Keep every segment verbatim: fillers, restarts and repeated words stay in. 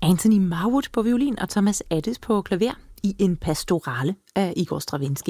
Anthony Marwood på violin og Thomas Adès på klaver i en pastorale af Igor Stravinsky.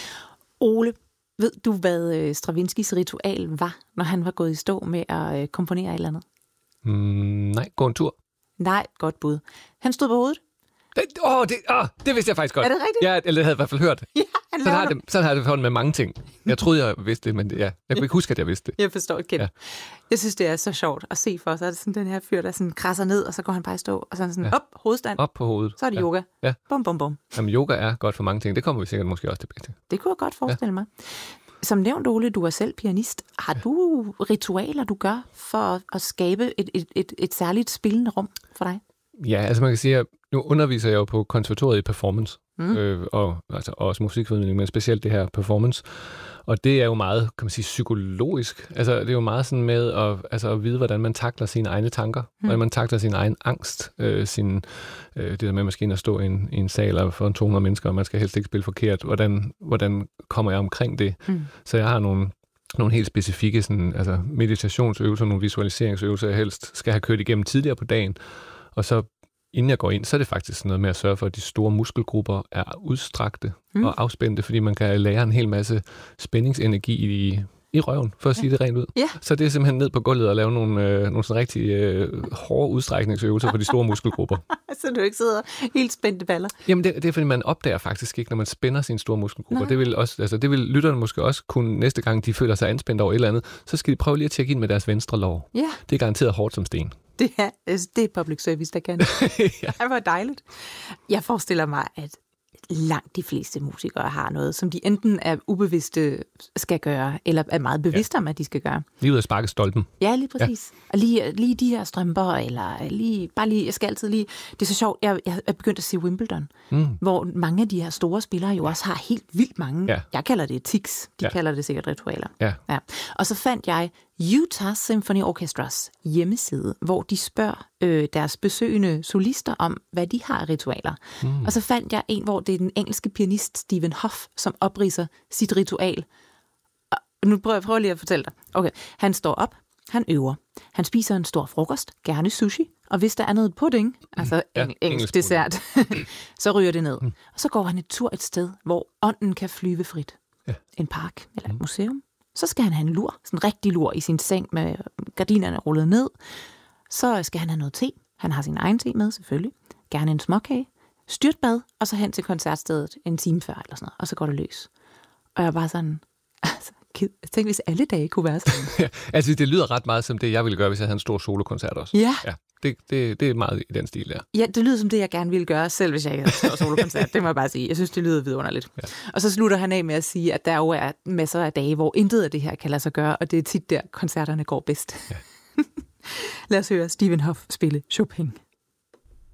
Ole, ved du, hvad Stravinskys ritual var, når han var gået i stå med at komponere et eller andet? Mm, nej, gå en tur. Nej, godt bud. Han stod på hovedet. Åh, oh, det, oh, det vidste jeg faktisk godt. Er det rigtigt? Ja, eller det havde jeg i hvert fald hørt. Ja, han sådan, har det, sådan har det været med mange ting. Jeg troede, jeg vidste det, men ja, jeg kunne ikke huske, at jeg vidste det. Jeg forstår ikke. Ja. Jeg synes, det er så sjovt at se for sig. Det er sådan den her fyr, der sådan krasser ned, og så går han bare i stå, og sådan, sådan ja. op, hovedstand. Op på hovedet. Så er det ja. yoga. Ja. Bum, bum, bum. Jamen, yoga er godt for mange ting. Det kommer vi sikkert måske også tilbage til. Det kunne jeg godt forestille ja. mig. Som nævnt, Ole, du er selv pianist. Har du ritualer, du gør for at skabe et, et, et, et særligt spillende rum for dig? Ja, altså man kan sige, at nu underviser jeg jo på konservatoriet i performance, mm. øh, og altså også musikformidling, men specielt det her performance. Og det er jo meget, kan man sige, psykologisk. Altså det er jo meget sådan med at, altså, at vide, hvordan man takler sine egne tanker, mm. hvordan man takler sin egen angst, øh, sin, øh, det der med måske at stå i en, i en sal for to hundrede mennesker, og man skal helst ikke spille forkert. Hvordan, hvordan kommer jeg omkring det? Mm. Så jeg har nogle nogle helt specifikke sådan, altså meditationsøvelser, nogle visualiseringsøvelser, jeg helst skal have kørt igennem tidligere på dagen. Og så inden jeg går ind, så er det faktisk noget med at sørge for, at de store muskelgrupper er udstrakte mm. og afspændte, fordi man kan lære en hel masse spændingsenergi i, i røven, for at sige ja. det rent ud. Ja. Så det er simpelthen ned på gulvet og lave nogle, øh, nogle sådan rigtig øh, hårde udstrækningsøvelser for de store muskelgrupper. Så du ikke sidder helt spændte baller? Jamen det, det er, fordi man opdager faktisk ikke, når man spænder sine store muskelgrupper. Det vil, også, altså, det vil lytterne måske også kunne næste gang, de føler sig anspændt over et eller andet, så skal de prøve lige at tjekke ind med deres venstre lår. Ja. Det er garanteret hårdt som sten. Det er, det er public service, der kan. ja. Det var dejligt. Jeg forestiller mig, at langt de fleste musikere har noget, som de enten er ubevidste skal gøre, eller er meget bevidste ja. om, at de skal gøre. Lige ud af sparke stolpen. Ja, lige præcis. Ja. Og lige, lige de her strømper, eller lige, bare lige, jeg skal altid lige, det er så sjovt, jeg, jeg er begyndt at se Wimbledon, mm. hvor mange af de her store spillere jo også har helt vildt mange, ja. jeg kalder det tics, de ja. kalder det sikkert ritualer. Ja. Ja. Og så fandt jeg Utah Symphony Orchestras hjemmeside, hvor de spørger øh, deres besøgende solister om, hvad de har ritualer. Mm. Og så fandt jeg en, hvor det er den engelske pianist Stephen Hoff, som opridser sit ritual. Og nu prøver jeg prøver lige at fortælle dig. Okay, han står op, han øver, han spiser en stor frokost, gerne sushi, og hvis der er noget pudding, altså ja, eng- engelsk dessert, så ryger det ned. Mm. Og så går han et tur et sted, hvor ånden kan flyve frit. Ja. En park eller et museum. Så skal han have en lur, sådan en rigtig lur i sin seng med gardinerne rullet ned. Så skal han have noget te. Han har sin egen te med, selvfølgelig. Gerne en småkage. Styrtbad, og så hen til koncertstedet en time før, eller sådan noget. Og så går det løs. Og jeg er bare sådan, altså, jeg tænkte, hvis alle dage kunne være sådan. ja, altså, det lyder ret meget som det, jeg ville gøre, hvis jeg havde en stor solokoncert også. Ja. ja det, det, det er meget i den stil der. Ja, det lyder som det, jeg gerne ville gøre, selv hvis jeg ikke havde en stor solokoncert. Det må jeg bare sige. Jeg synes, det lyder vidunderligt. Ja. Og så slutter han af med at sige, at der jo er masser af dage, hvor intet af det her kan lade sig gøre, og det er tit der, koncerterne går bedst. Ja. Lad os høre Stephen Hoff spille Chopin.